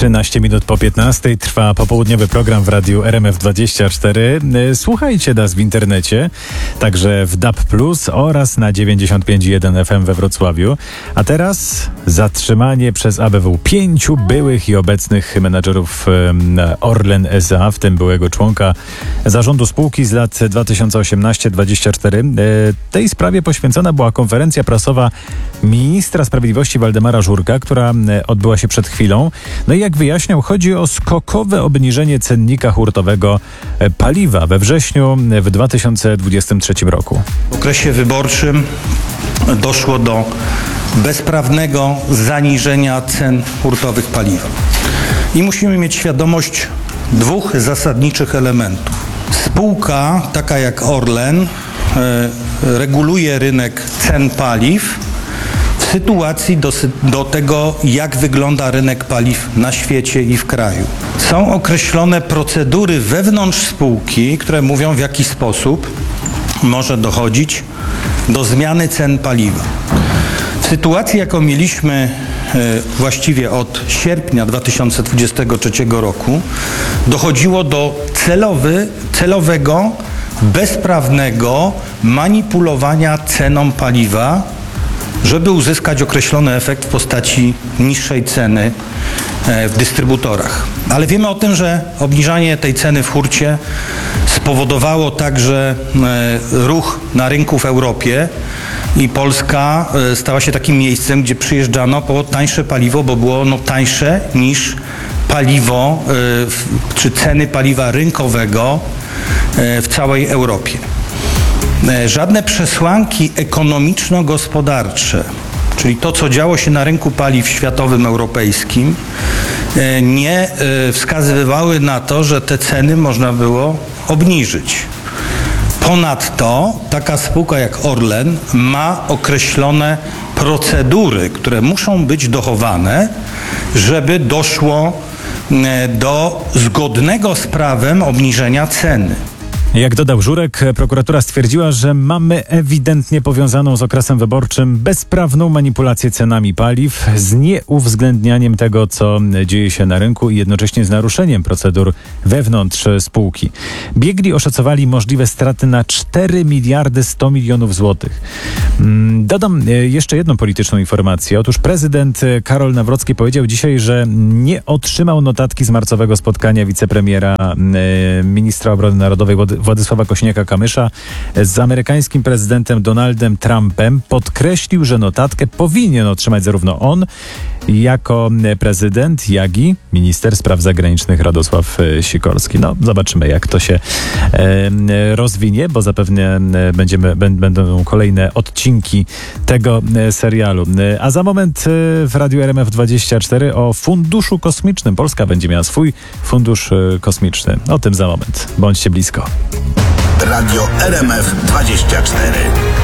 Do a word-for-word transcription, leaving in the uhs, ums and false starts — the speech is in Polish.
trzynaście minut po piętnastej trwa popołudniowy program w radiu R M F dwadzieścia cztery. Słuchajcie nas w internecie, także w D A B plus oraz na dziewięćdziesiąt pięć i jeden F M we Wrocławiu. A teraz zatrzymanie przez A B W pięciu byłych i obecnych menadżerów Orlen S A, w tym byłego członka zarządu spółki z lat dwa tysiące osiemnasty do dwudziestego czwartego. Tej sprawie poświęcona była konferencja prasowa ministra sprawiedliwości Waldemara Żurka, która odbyła się przed chwilą. No i jak wyjaśniał, chodzi o skokowe obniżenie cennika hurtowego paliwa we wrześniu w dwa tysiące dwudziestym trzecim roku. W okresie wyborczym doszło do bezprawnego zaniżenia cen hurtowych paliwa. I musimy mieć świadomość dwóch zasadniczych elementów. Spółka taka jak Orlen e, reguluje rynek cen paliw w sytuacji do, do tego, jak wygląda rynek paliw na świecie i w kraju. Są określone procedury wewnątrz spółki, które mówią, w jaki sposób może dochodzić do zmiany cen paliwa. W sytuacji, jaką mieliśmy e, właściwie od sierpnia dwa tysiące dwudziestego trzeciego roku, dochodziło do celowy, celowego, bezprawnego manipulowania ceną paliwa, żeby uzyskać określony efekt w postaci niższej ceny w dystrybutorach. Ale wiemy o tym, że obniżanie tej ceny w hurcie spowodowało także ruch na rynku w Europie i Polska stała się takim miejscem, gdzie przyjeżdżano po tańsze paliwo, bo było ono tańsze niż paliwo czy ceny paliwa rynkowego w całej Europie. Żadne przesłanki ekonomiczno-gospodarcze, czyli to, co działo się na rynku paliw światowym, europejskim, nie wskazywały na to, że te ceny można było obniżyć. Ponadto taka spółka jak Orlen ma określone procedury, które muszą być dochowane, żeby doszło do zgodnego z prawem obniżenia ceny. Jak dodał Żurek, prokuratura stwierdziła, że mamy ewidentnie powiązaną z okresem wyborczym bezprawną manipulację cenami paliw z nieuwzględnianiem tego, co dzieje się na rynku i jednocześnie z naruszeniem procedur wewnątrz spółki. Biegli oszacowali możliwe straty na cztery miliardy sto milionów złotych. Dodam jeszcze jedną polityczną informację. Otóż prezydent Karol Nawrocki powiedział dzisiaj, że nie otrzymał notatki z marcowego spotkania wicepremiera, ministra obrony narodowej Władysława Kosiniaka-Kamysza z amerykańskim prezydentem Donaldem Trumpem. Podkreślił, że notatkę powinien otrzymać zarówno on jako prezydent, jak i minister spraw zagranicznych Radosław Sikorski. No, zobaczymy, jak to się e, rozwinie, bo zapewne będziemy, będą kolejne odcinki tego serialu. A za moment w Radiu R M F dwadzieścia cztery o funduszu kosmicznym. Polska będzie miała swój fundusz kosmiczny. O tym za moment. Bądźcie blisko. Radio R M F dwadzieścia cztery.